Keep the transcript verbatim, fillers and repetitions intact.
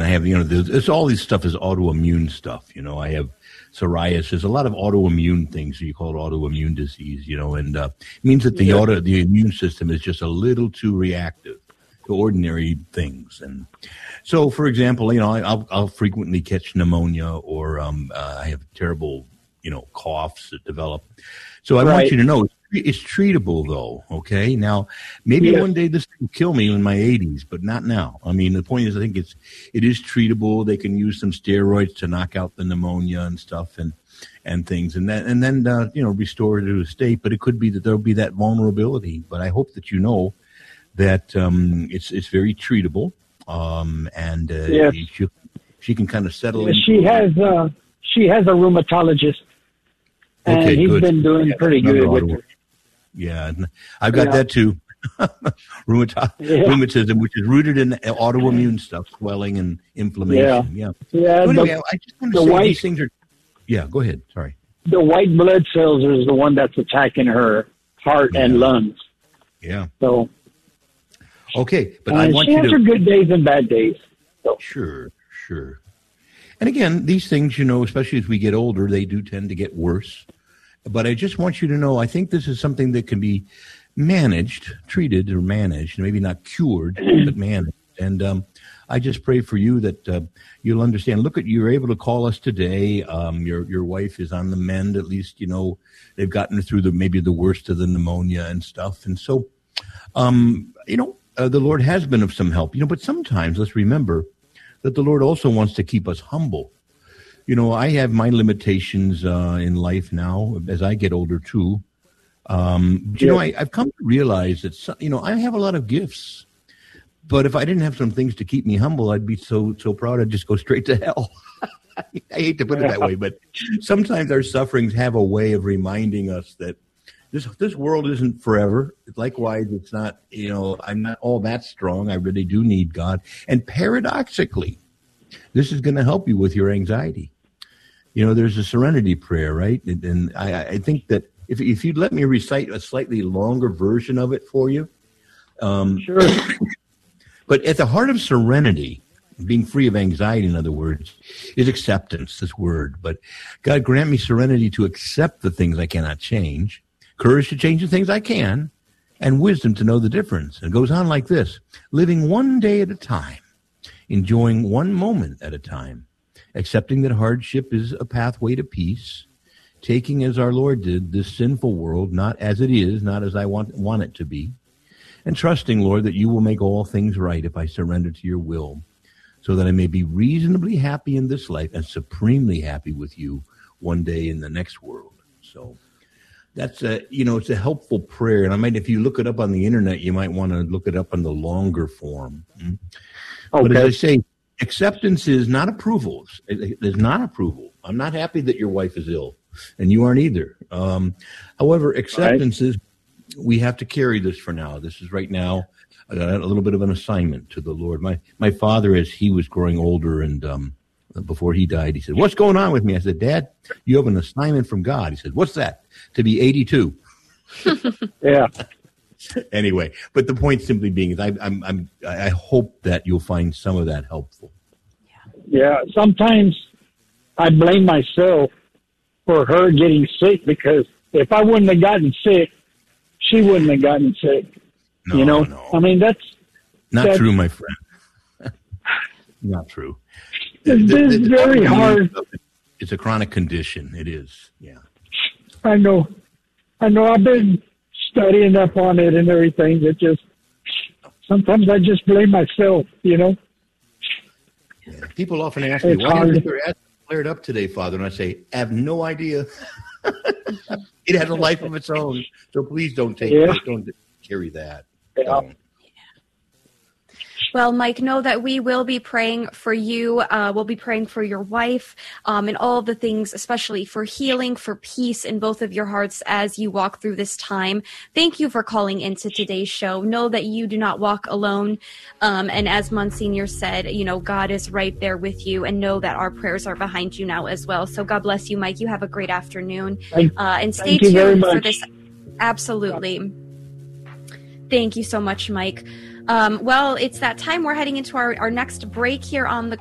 again, I have, you know, there's, it's all this stuff is autoimmune stuff. You know, I have psoriasis, a lot of autoimmune things. So you call it autoimmune disease, you know, and uh, it means that the yeah. auto, the immune system is just a little too reactive to ordinary things. And so, for example, you know, I'll, I'll frequently catch pneumonia, or um, uh, I have terrible, you know, coughs that develop. So I right. want you to know it's treatable, though. Okay, now maybe yeah. one day this will kill me in my eighties, but not now. I mean, the point is, I think it's it is treatable. They can use some steroids to knock out the pneumonia and stuff, and and things, and then and then uh, you know, restore it to a state. But it could be that there'll be that vulnerability. But I hope that you know that um, it's it's very treatable, um, and uh, yes. she, she can kind of settle in. She has uh, she has a rheumatologist, and okay, he's good. been doing yeah, pretty good with her. Yeah, I've got yeah. that too. Rheumati- yeah. Rheumatism, which is rooted in autoimmune stuff, swelling and inflammation. Yeah, yeah. yeah anyway, the, I just want to say white, these things are. Yeah, go ahead. Sorry. The white blood cells is the one that's attacking her heart yeah. and lungs. Yeah. So. Okay, but uh, I want she you has to. her good days and bad days. So. Sure, sure. And again, these things, you know, especially as we get older, they do tend to get worse. But I just want you to know, I think this is something that can be managed, treated or managed, maybe not cured, but managed. And um, I just pray for you that uh, you'll understand. Look at, you're able to call us today. Um, your your wife is on the mend, at least, you know, they've gotten through the maybe the worst of the pneumonia and stuff. And so, um, you know, uh, the Lord has been of some help, you know, but sometimes let's remember that the Lord also wants to keep us humble. You know, I have my limitations uh, in life now as I get older, too. Um, but, you yeah. know, I, I've come to realize that, some, you know, I have a lot of gifts. But if I didn't have some things to keep me humble, I'd be so so proud I'd just go straight to hell. I hate to put it that way, but sometimes our sufferings have a way of reminding us that this this world isn't forever. Likewise, it's not, you know, I'm not all that strong. I really do need God. And paradoxically, this is going to help you with your anxiety. You know, there's a serenity prayer, right? And, and I, I think that if if you'd let me recite a slightly longer version of it for you. Um, sure. But at the heart of serenity, being free of anxiety, in other words, is acceptance, this word. But God, grant me serenity to accept the things I cannot change, courage to change the things I can, and wisdom to know the difference. And it goes on like this: living one day at a time, enjoying one moment at a time, accepting that hardship is a pathway to peace, taking as our Lord did this sinful world, not as it is, not as I want, want it to be, and trusting, Lord, that you will make all things right if I surrender to your will, so that I may be reasonably happy in this life and supremely happy with you one day in the next world. So that's a, you know, it's a helpful prayer. And I might, if you look it up on the internet, you might want to look it up in the longer form. Mm-hmm. Okay. But as I say, acceptance is not approval. It's not approval. I'm not happy that your wife is ill, and you aren't either. Um, however, acceptance right. is, we have to carry this for now. This is right now a, a little bit of an assignment to the Lord. My my father, as he was growing older and um, before he died, he said, "What's going on with me?" I said, "Dad, you have an assignment from God." He said, "What's that?" "To be eighty-two." Yeah. Anyway, but the point simply being is I, I'm, I'm, I hope that you'll find some of that helpful. Yeah, sometimes I blame myself for her getting sick, because if I wouldn't have gotten sick, she wouldn't have gotten sick. No, you know, no. I mean, that's not that's, true, my friend. Not true. It's the, the, the, very the, hard. It's a chronic condition. It is. Yeah. I know. I know. I've been studying up on it and everything. It just, sometimes I just blame myself, you know. Yeah. People often ask me, why didn't your asthma flared up today, Father? And I say, I have no idea. It has a life of its own. So please don't take yeah. don't carry that. Yeah. Don't. Well, Mike, know that we will be praying for you. Uh, we'll be praying for your wife um, and all of the things, especially for healing, for peace in both of your hearts as you walk through this time. Thank you for calling into today's show. Know that you do not walk alone. Um, and as Monsignor said, you know, God is right there with you, and know that our prayers are behind you now as well. So God bless you, Mike. You have a great afternoon. Thank, uh, and stay thank tuned for this. Absolutely. Thank you so much, Mike. Um, well, it's that time. We're heading into our, our next break here on the